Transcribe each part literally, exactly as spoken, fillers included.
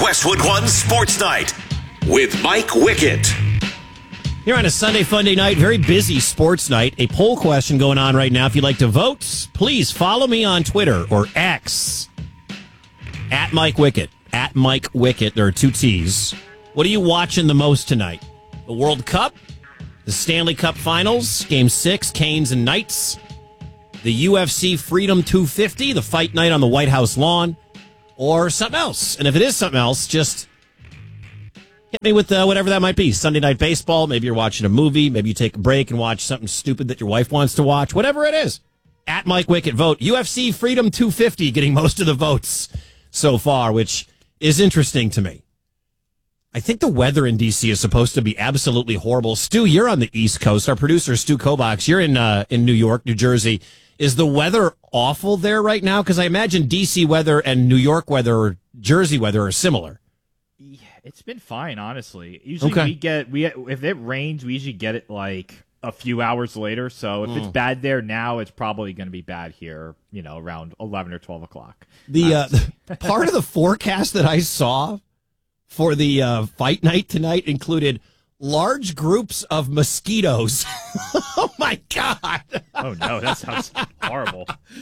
Westwood One Sports Night with Mike Wickett. Here on a Sunday Funday night, very busy sports night. A poll question going on right now. If you'd like to vote, please follow me on Twitter or X at Mike Wickett. At Mike Wickett. There are two T's. What are you watching the most tonight? The World Cup, the Stanley Cup Finals, Game Six, Canes and Knights, the U F C Freedom two fifty, the fight night on the White House lawn, or something else. And if it is something else, just hit me with uh, whatever that might be. Sunday Night Baseball. Maybe you're watching a movie. Maybe you take a break and watch something stupid that your wife wants to watch. Whatever it is. At Mike Wickett, vote. U F C Freedom two fifty getting most of the votes so far, which is interesting to me. I think the weather in D C is supposed to be absolutely horrible. Stu, you're on the East Coast. Our producer, Stu Kovacs, you're in uh, in New York, New Jersey. Is the weather awful there right now? Because I imagine D C weather and New York weather or Jersey weather are similar. Yeah, it's been fine, honestly. Usually okay. we get we if it rains, we usually get it like a few hours later. So if mm. it's bad there now, it's probably going to be bad here. You know, around eleven or twelve o'clock. The uh, part of the forecast that I saw for the uh, fight night tonight included large groups of mosquitoes. Oh my God! Oh no, that sounds horrible.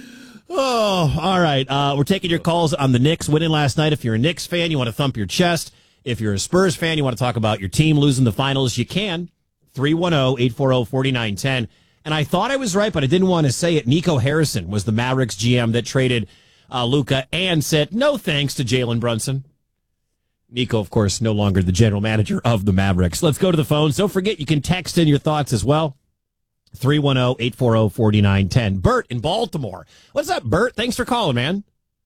Oh, all right. Uh, we're taking your calls on the Knicks winning last night. If you're a Knicks fan, you want to thump your chest. If you're a Spurs fan, you want to talk about your team losing the finals, you can. three one zero, eight four zero, four nine one zero. And I thought I was right, but I didn't want to say it. Nico Harrison was the Mavericks G M that traded uh, Luka and said no thanks to Jalen Brunson. Nico, of course, no longer the general manager of the Mavericks. Let's go to the phones. Don't forget, you can text in your thoughts as well. three one zero, eight four zero, four nine one zero. Bert in Baltimore. What's up, Bert? Thanks for calling, man.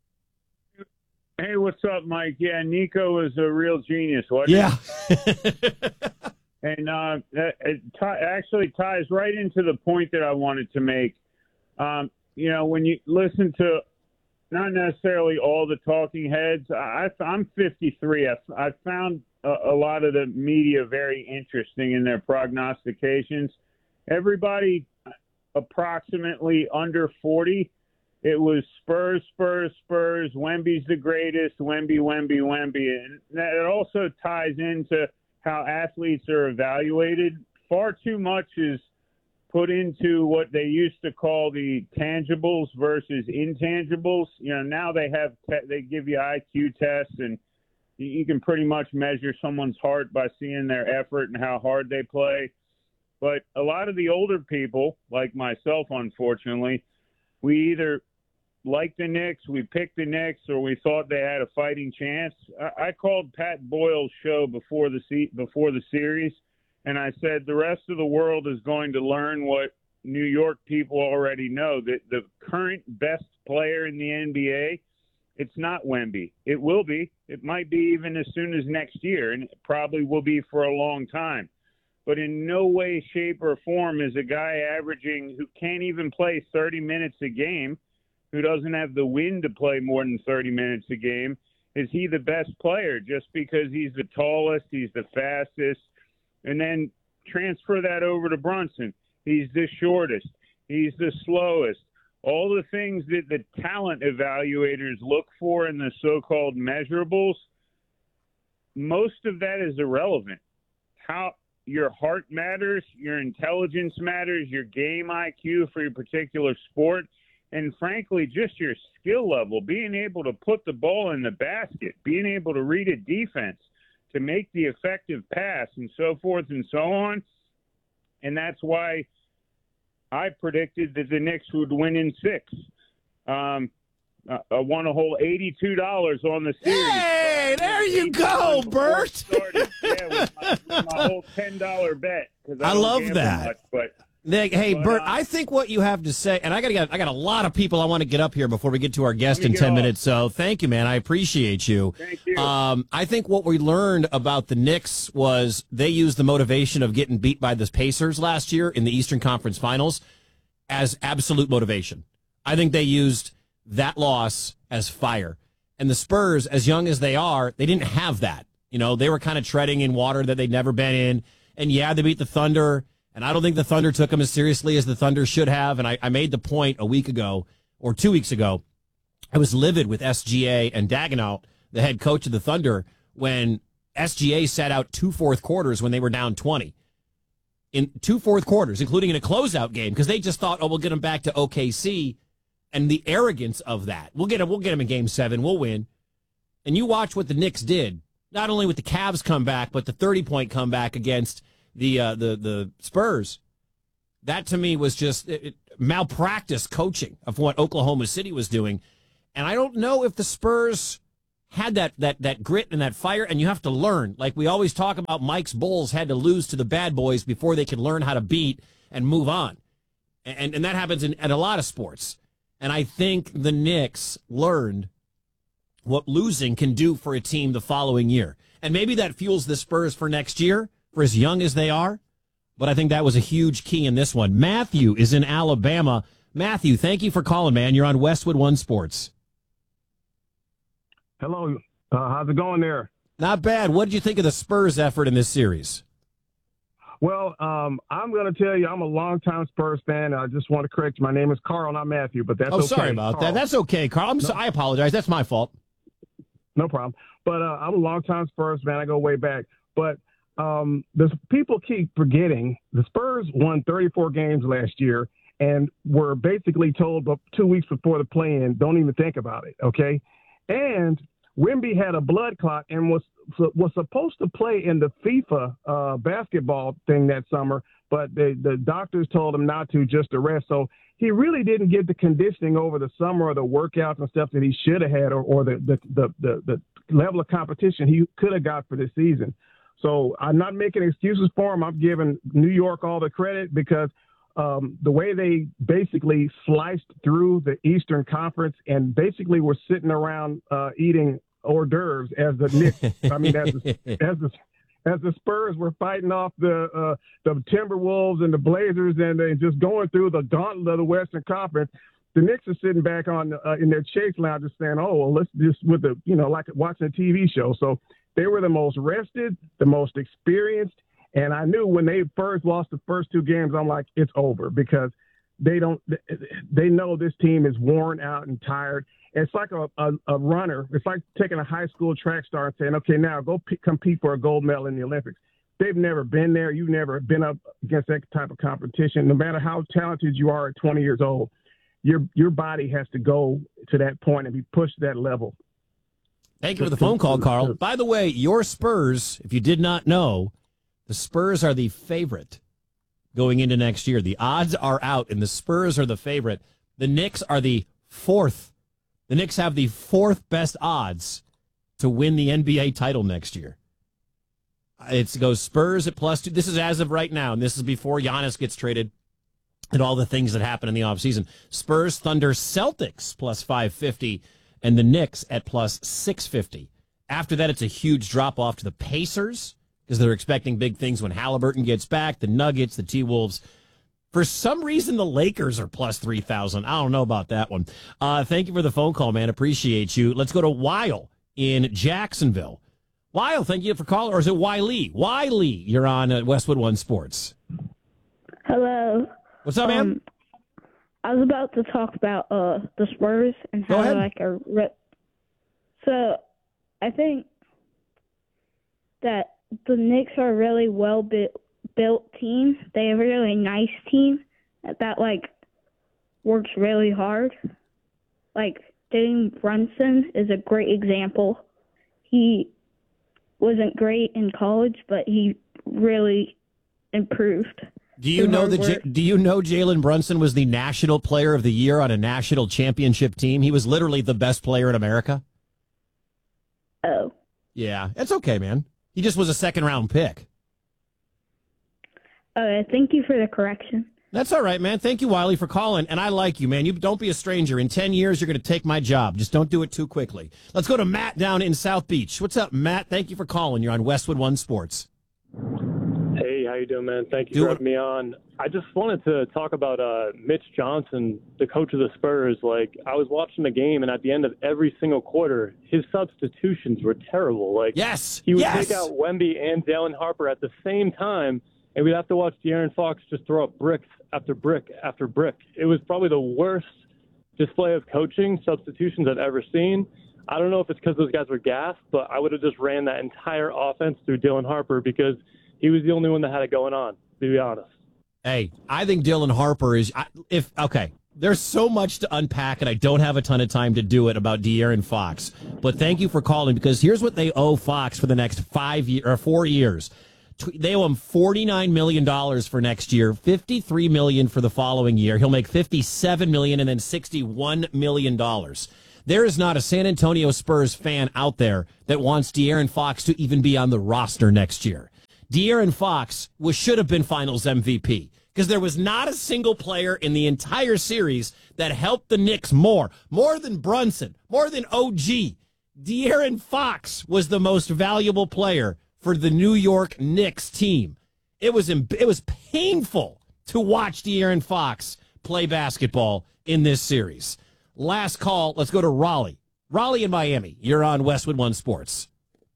Hey, what's up, Mike? Yeah, Nico is a real genius, wasn't yeah. he? And uh, it t- actually ties right into the point that I wanted to make. Um, you know, when you listen to not necessarily all the talking heads, I, I'm fifty-three. I, I found a, a lot of the media very interesting in their prognostications. Everybody approximately under forty, it was Spurs, Spurs, Spurs, Wemby's the greatest, Wemby, Wemby, Wemby. And that it also ties into how athletes are evaluated. Far too much is put into what they used to call the tangibles versus intangibles. You know, now they have te- they give you I Q tests, and you, you can pretty much measure someone's heart by seeing their effort and how hard they play. But a lot of the older people, like myself, unfortunately, we either liked the Knicks, we picked the Knicks, or we thought they had a fighting chance. I, I called Pat Boyle's show before the se- before the series, and I said the rest of the world is going to learn what New York people already know, that the current best player in the N B A, it's not Wemby. It will be. It might be even as soon as next year, and it probably will be for a long time. But in no way, shape, or form is a guy averaging who can't even play thirty minutes a game, who doesn't have the wind to play more than thirty minutes a game, is he the best player just because he's the tallest, he's the fastest, and then transfer that over to Brunson. He's the shortest, he's the slowest. All the things that the talent evaluators look for in the so-called measurables, most of that is irrelevant. How your heart matters, your intelligence matters, your game I Q for your particular sport, and frankly, just your skill level, being able to put the ball in the basket, being able to read a defense, to make the effective pass, and so forth and so on. And that's why I predicted that the Knicks would win in six. Um, I won a whole eighty-two dollars on the series. Hey, there you go, Bert. Yeah, with my, with my whole ten dollars bet. I, I love that. Much, but Nick, hey, but, Bert, uh, I think what you have to say, and I got I got a lot of people I want to get up here before we get to our guest Let in me ten get minutes. So thank you, man. I appreciate you. Thank you. Um, I think what we learned about the Knicks was they used the motivation of getting beat by the Pacers last year in the Eastern Conference Finals as absolute motivation. I think they used that loss as fire. And the Spurs, as young as they are, they didn't have that. You know, they were kind of treading in water that they'd never been in. And yeah, they beat the Thunder. And I don't think the Thunder took them as seriously as the Thunder should have. And I, I made the point a week ago or two weeks ago. I was livid with S G A and Daigneault, the head coach of the Thunder, when S G A sat out two fourth quarters when they were down twenty. In two fourth quarters, including in a closeout game, because they just thought, oh, we'll get them back to O K C, and the arrogance of that. We'll get them, we'll get them in game seven. We'll win. And you watch what the Knicks did, not only with the Cavs comeback, but the thirty-point comeback against the uh, the the Spurs. That, to me, was just it, it, malpractice coaching of what Oklahoma City was doing. And I don't know if the Spurs had that that that grit and that fire, and you have to learn. Like we always talk about, Mike's Bulls had to lose to the bad boys before they could learn how to beat and move on. And, and that happens in, in a lot of sports. And I think the Knicks learned what losing can do for a team the following year. And maybe that fuels the Spurs for next year, for as young as they are. But I think that was a huge key in this one. Matthew is in Alabama. Matthew, thank you for calling, man. You're on Westwood One Sports. Hello. Uh, how's it going there? Not bad. What did you think of the Spurs' effort in this series? Well, um, I'm going to tell you, I'm a longtime Spurs fan. I just want to correct you. My name is Carl, not Matthew, but that's oh, okay. Oh, sorry about Carl. that. That's okay, Carl. I'm no. so, I apologize. That's my fault. No problem. But uh, I'm a longtime Spurs fan. I go way back. But um, the people keep forgetting the Spurs won thirty-four games last year and were basically told two weeks before the play-in, don't even think about it, okay? And Wemby had a blood clot and was was supposed to play in the FIFA uh, basketball thing that summer, but the, the doctors told him not to, just to rest. So he really didn't get the conditioning over the summer or the workouts and stuff that he should have had, or, or the, the, the, the, the level of competition he could have got for this season. So I'm not making excuses for him. I'm giving New York all the credit because um, the way they basically sliced through the Eastern Conference and basically were sitting around uh, eating hors d'oeuvres as the Knicks, I mean, as the, as the as the Spurs were fighting off the uh, the Timberwolves and the Blazers and they just going through the gauntlet of the Western Conference. The Knicks are sitting back on uh, in their chase lounge just saying, oh, well, let's just with the, you know, like watching a T V show. So they were the most rested, the most experienced. And I knew when they first lost the first two games, I'm like, it's over because they don't, they know this team is worn out and tired. It's like a, a, a runner. It's like taking a high school track star and saying, okay, now go p- compete for a gold medal in the Olympics. They've never been there. You've never been up against that type of competition. No matter how talented you are at twenty years old, your your body has to go to that point and be pushed to that level. Thank you for the phone call, Carl. By the way, your Spurs, if you did not know, the Spurs are the favorite going into next year. The odds are out, and the Spurs are the favorite. The Knicks are the fourth. The Knicks have the fourth best odds to win the N B A title next year. It goes Spurs at plus two. This is as of right now, and this is before Giannis gets traded and all the things that happen in the offseason. Spurs, Thunder, Celtics plus five fifty, and the Knicks at plus six fifty. After that, it's a huge drop-off to the Pacers because they're expecting big things when Halliburton gets back, the Nuggets, the T-Wolves. For some reason, the Lakers are plus three thousand. I don't know about that one. Uh, thank you for the phone call, man. Appreciate you. Let's go to Weil in Jacksonville. Weil, thank you for calling. Or is it Wiley? Wiley, you're on uh, Westwood One Sports. Hello. What's up, man? Um, I was about to talk about uh, the Spurs and Go how ahead. like a rep. So, I think that the Knicks are a really well built built team. They have a really nice team that like works really hard. Like Jalen Brunson is a great example. He wasn't great in college, but he really improved. Do you through know hard that? work. J- do you know Jalen Brunson was the National Player of the Year on a national championship team? He was literally the best player in America. Oh. Yeah, that's okay, man. He just was a second round pick. Okay, thank you for the correction. That's all right, man. Thank you, Wiley, for calling. And I like you, man. You don't be a stranger. In ten years, you're going to take my job. Just don't do it too quickly. Let's go to Matt down in South Beach. What's up, Matt? Thank you for calling. You're on Westwood One Sports. Hey, how you doing, man? Thank you Do for it. having me on. I just wanted to talk about uh, Mitch Johnson, the coach of the Spurs. Like, I was watching the game, and at the end of every single quarter, his substitutions were terrible. Like, Yes. he would yes. take out Wemby and Jalen Harper at the same time, and we'd have to watch De'Aaron Fox just throw up bricks after brick after brick. It was probably the worst display of coaching substitutions I've ever seen. I don't know if it's because those guys were gassed, but I would have just ran that entire offense through Dylan Harper because he was the only one that had it going on, to be honest. Hey, I think Dylan Harper is if okay. There's so much to unpack, and I don't have a ton of time to do it about De'Aaron Fox. But thank you for calling, because here's what they owe Fox for the next five year, or four years. They owe him forty-nine million dollars for next year, fifty-three million dollars for the following year. He'll make fifty-seven million dollars and then sixty-one million dollars. There is not a San Antonio Spurs fan out there that wants De'Aaron Fox to even be on the roster next year. De'Aaron Fox was should have been Finals M V P. Because there was not a single player in the entire series that helped the Knicks more. More than Brunson. More than O G. De'Aaron Fox was the most valuable player for the New York Knicks team. It was it was painful to watch De'Aaron Fox play basketball in this series. Last call. Let's go to Raleigh. Raleigh in Miami. You're on Westwood One Sports.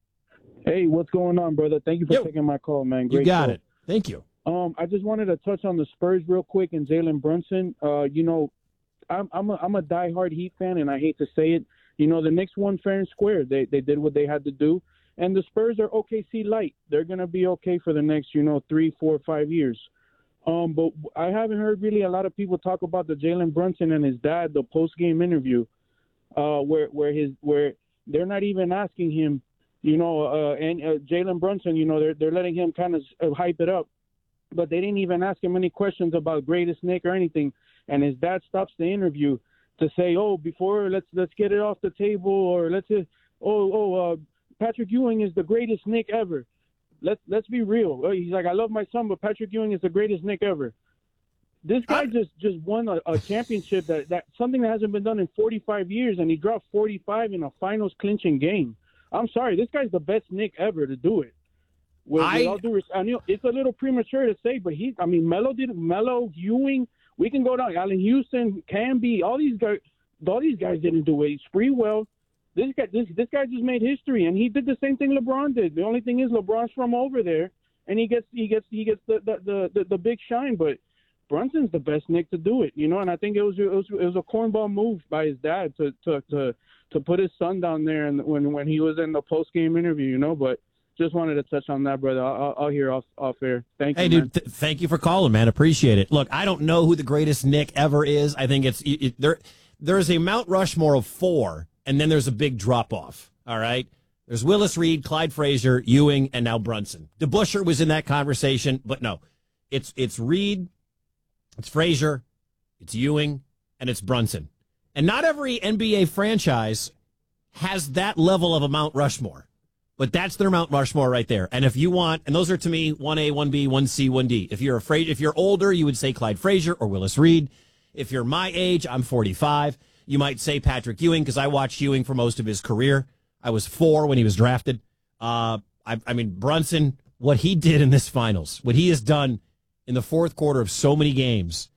Hey, what's going on, brother? Thank you for Yo, taking my call, man. Great you got call. it. Thank you. Um, I just wanted to touch on the Spurs real quick and Jalen Brunson. Uh, you know, I'm I'm a, I'm a diehard Heat fan, and I hate to say it. You know, the Knicks won fair and square. They they did what they had to do, and the Spurs are O K C light. They're gonna be okay for the next, you know, three, four, five years. Um, but I haven't heard really a lot of people talk about the Jalen Brunson and his dad, the post game interview, uh, where where his where they're not even asking him, you know, uh, and uh, Jalen Brunson, you know, they're they're letting him kind of hype it up. But they didn't even ask him any questions about greatest Nick or anything. And his dad stops the interview to say, "Oh, before let's let's get it off the table, or let's oh oh uh, Patrick Ewing is the greatest Nick ever. Let's let's be real." He's like, "I love my son, but Patrick Ewing is the greatest Nick ever." This guy just, just won a, a championship that, that something that hasn't been done in forty-five years, and he dropped forty-five in a finals clinching game. I'm sorry, this guy's the best Nick ever to do it. With, I, with all due respect, I know it's a little premature to say, but he, I mean, Melo did Melo, Ewing. We can go down. Allen Houston, Camby, all these guys, all these guys didn't do it. Sprewell, this guy, this this guy just made history, and he did the same thing LeBron did. The only thing is LeBron's from over there, and he gets he gets he gets the the the, the, the big shine. But Brunson's the best Nick to do it, you know. And I think it was it was, it was a cornball move by his dad to to to, to put his son down there, and when when he was in the post game interview, you know, but. Just wanted to touch on that, brother. I'll, I'll hear off off air. Thank you. Hey, dude, th- thank you for calling, man. Appreciate it. Look, I don't know who the greatest Nick ever is. I think it's it, there. There's a Mount Rushmore of four, and then there's a big drop off. All right. There's Willis Reed, Clyde Frazier, Ewing, and now Brunson. DeBusschere was in that conversation, but no, it's it's Reed, it's Frazier, it's Ewing, and it's Brunson. And not every N B A franchise has that level of a Mount Rushmore. But that's their Mount Rushmore right there. And if you want, and those are to me one A, one B, one C, one D. If you're afraid, if you're older, you would say Clyde Frazier or Willis Reed. If you're my age, I'm forty-five. You might say Patrick Ewing, because I watched Ewing for most of his career. I was four when he was drafted. Uh, I, I mean, Brunson, what he did in this finals, what he has done in the fourth quarter of so many games,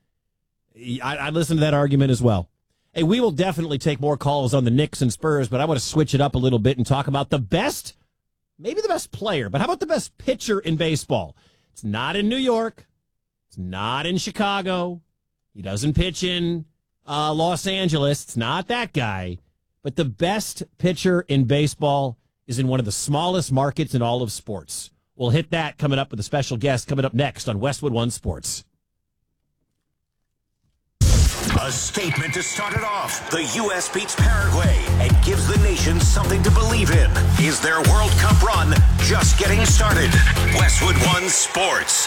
I, I listened to that argument as well. Hey, we will definitely take more calls on the Knicks and Spurs, but I want to switch it up a little bit and talk about the best. Maybe the best player, but how about the best pitcher in baseball? It's not in New York. It's not in Chicago. He doesn't pitch in uh, Los Angeles. It's not that guy. But the best pitcher in baseball is in one of the smallest markets in all of sports. We'll hit that coming up with a special guest coming up next on Westwood One Sports. A statement to start it off. The U S beats Paraguay and gives the nation something to believe in. Is their World Cup run just getting started? Westwood One Sports.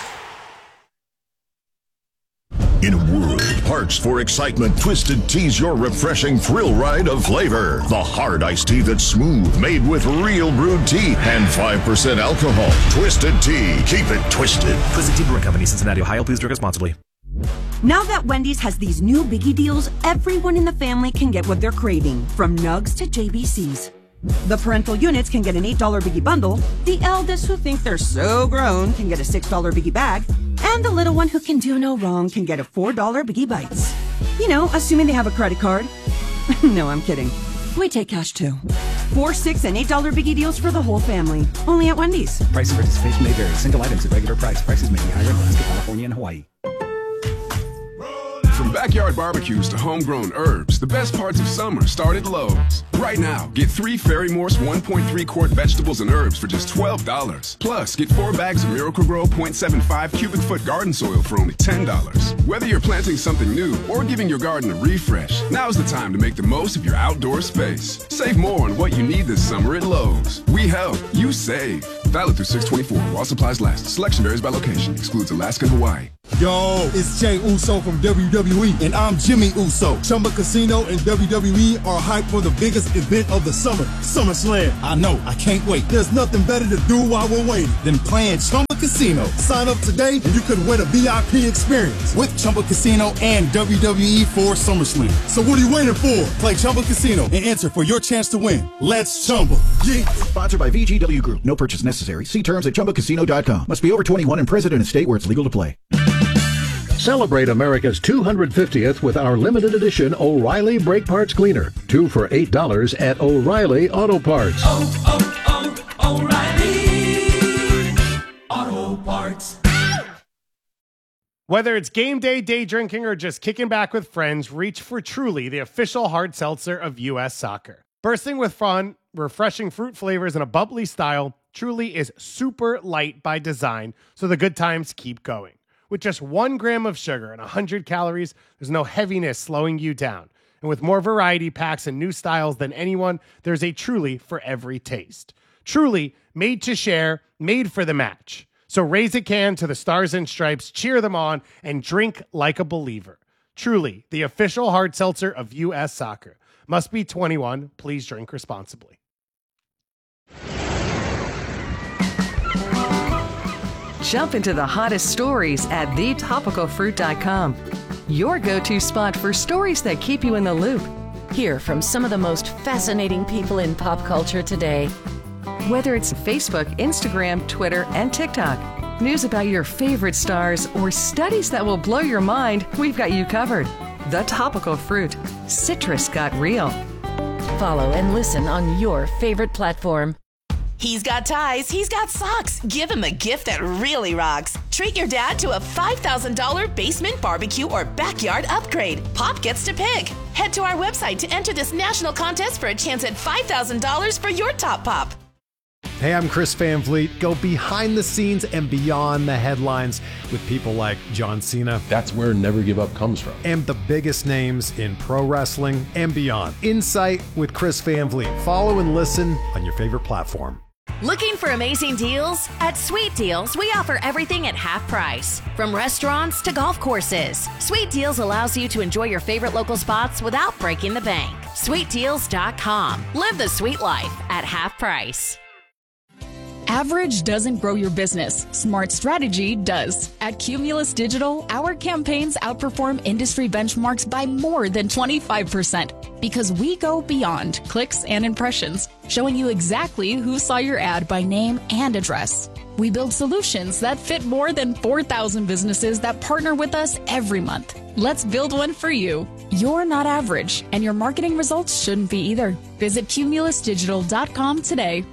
In a world parched for excitement, Twisted Tea's your refreshing thrill ride of flavor. The hard iced tea that's smooth, made with real brewed tea and five percent alcohol. Twisted Tea. Keep it twisted. Twisted Tea Brewing Company, Cincinnati, Ohio. Please drink responsibly. Now that Wendy's has these new biggie deals, everyone in the family can get what they're craving, from nugs to J B Cs. The parental units can get an eight dollar biggie bundle, the eldest who think they're so grown can get a six dollar biggie bag, and the little one who can do no wrong can get a four dollar biggie bites. You know, assuming they have a credit card. No, I'm kidding. We take cash too. Four, six, and eight dollar biggie deals for the whole family. Only at Wendy's. Price of participation may vary. Single items at regular price. Prices may be higher in Alaska, California, and Hawaii. For From backyard barbecues to homegrown herbs, the best parts of summer start at Lowe's. Right now, get three Fairy Morse one point three quart vegetables and herbs for just twelve dollars. Plus, get four bags of Miracle-Gro zero point seven five cubic foot garden soil for only ten dollars. Whether you're planting something new or giving your garden a refresh, now's the time to make the most of your outdoor space. Save more on what you need this summer at Lowe's. We help, you save. Valid through six twenty-four while supplies last. Selection varies by location. Excludes Alaska and Hawaii. Yo, it's Jay Uso from W W E, and I'm Jimmy Uso. Chumba Casino and W W E are hyped for the biggest event of the summer, SummerSlam. I know, I can't wait. There's nothing better to do while we're waiting than playing Chumba Casino. Sign up today and you could win a V I P experience with Chumba Casino and W W E for SummerSlam. So what are you waiting for? Play Chumba Casino and enter for your chance to win. Let's Chumba. Yeah. Sponsored by V G W Group. No purchase necessary. See terms at chumba casino dot com. Must be over twenty-one and present in a state where it's legal to play. Celebrate America's two hundred fiftieth with our limited edition O'Reilly Brake Parts Cleaner. Two for eight dollars at O'Reilly Auto Parts. Oh, oh, oh, O'Reilly Auto Parts. Whether it's game day, day drinking, or just kicking back with friends, reach for Truly, the official hard seltzer of U S Soccer. Bursting with fun, refreshing fruit flavors, and a bubbly style, Truly is super light by design, so the good times keep going. With just one gram of sugar and one hundred calories, there's no heaviness slowing you down. And with more variety packs and new styles than anyone, there's a Truly for every taste. Truly, made to share, made for the match. So raise a can to the Stars and Stripes, cheer them on, and drink like a believer. Truly, the official hard seltzer of U S Soccer. Must be twenty-one. Please drink responsibly. Jump into the hottest stories at the topical fruit dot com. Your go-to spot for stories that keep you in the loop. Hear from some of the most fascinating people in pop culture today. Whether it's Facebook, Instagram, Twitter, and TikTok, news about your favorite stars, or studies that will blow your mind, we've got you covered. The Topical Fruit. Citrus got real. Follow and listen on your favorite platform. He's got ties, he's got socks. Give him a gift that really rocks. Treat your dad to a five thousand dollars basement barbecue or backyard upgrade. Pop gets to pick. Head to our website to enter this national contest for a chance at five thousand dollars for your top pop. Hey, I'm Chris Van Vliet. Go behind the scenes and beyond the headlines with people like John Cena. That's where Never Give Up comes from. And the biggest names in pro wrestling and beyond. Insight with Chris Van Vliet. Follow and listen on your favorite platform. Looking for amazing deals? At Sweet Deals, we offer everything at half price. From restaurants to golf courses, Sweet Deals allows you to enjoy your favorite local spots without breaking the bank. sweet deals dot com. Live the sweet life at half price. Average doesn't grow your business. Smart strategy does. At Cumulus Digital, our campaigns outperform industry benchmarks by more than twenty-five percent because we go beyond clicks and impressions, showing you exactly who saw your ad by name and address. We build solutions that fit more than four thousand businesses that partner with us every month. Let's build one for you. You're not average, and your marketing results shouldn't be either. Visit cumulus digital dot com today.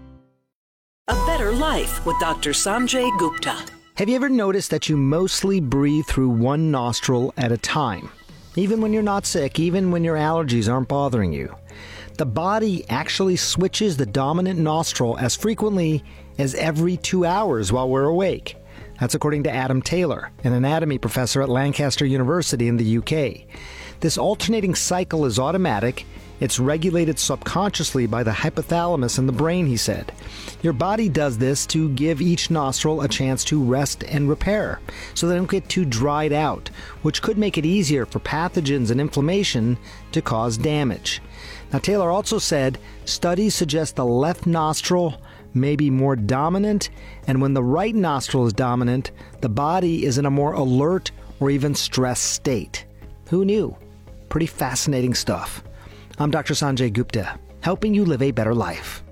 A Better Life with Doctor Sanjay Gupta. Have you ever noticed that you mostly breathe through one nostril at a time? Even when you're not sick, even when your allergies aren't bothering you. The body actually switches the dominant nostril as frequently as every two hours while we're awake. That's according to Adam Taylor, an anatomy professor at Lancaster University in the U K. This alternating cycle is automatic. It's regulated subconsciously by the hypothalamus in the brain, he said. Your body does this to give each nostril a chance to rest and repair, so they don't get too dried out, which could make it easier for pathogens and inflammation to cause damage. Now, Taylor also said studies suggest the left nostril may be more dominant, and when the right nostril is dominant, the body is in a more alert or even stressed state. Who knew? Pretty fascinating stuff. I'm Doctor Sanjay Gupta, helping you live a better life.